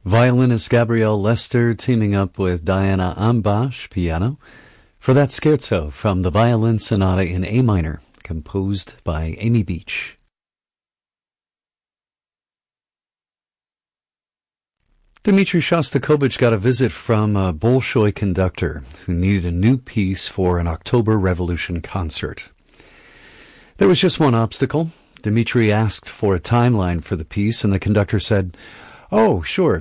Violinist Gabrielle Lester teaming up with Diana Ambash, piano, for that scherzo from the Violin Sonata in A minor, composed by Amy Beach. Dmitri Shostakovich got a visit from a Bolshoi conductor who needed a new piece for an October Revolution concert. There was just one obstacle. Dmitri asked for a timeline for the piece, and the conductor said, "Oh, sure,